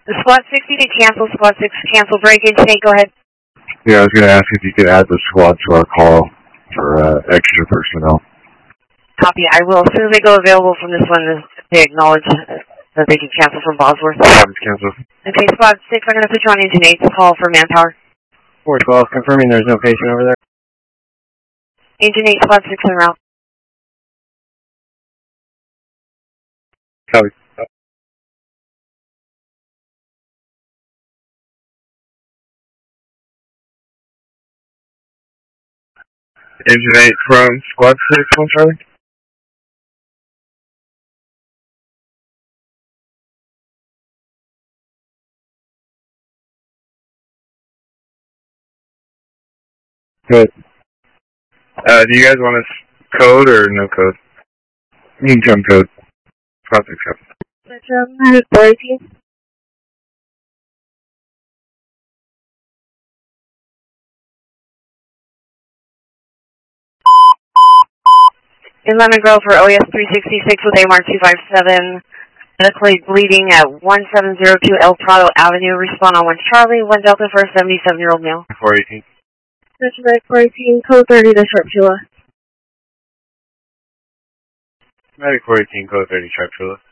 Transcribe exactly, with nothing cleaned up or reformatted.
The squad sixty to cancel, squad six cancel, break engine eight, go ahead. Yeah, I was going to ask if you could add the squad to our call for uh, extra personnel. Copy, I will. As soon as they go available from this one, they acknowledge that they can cancel from Bosworth. Cancel. Okay, squad six, I'm going to put you on engine eight to call for manpower. four twelve, confirming there's no patient over there. Engine eight, squad six en route. Copy. Engine eight from squad six, one Charlie. Good. Uh, do you guys want us code or no code? You can come code. Squad six, copy. Medic four eighteen. In Lemon Grove for O E S three sixty-six with A M R two five seven. Medically bleeding at one seven zero two El Prado Avenue. Respond on one Charlie, one Delta for a seventy-seven-year-old male. four eighteen. Medic four eighteen, code thirty to Sharptula. Medic four eighteen, code thirty, Sharptula.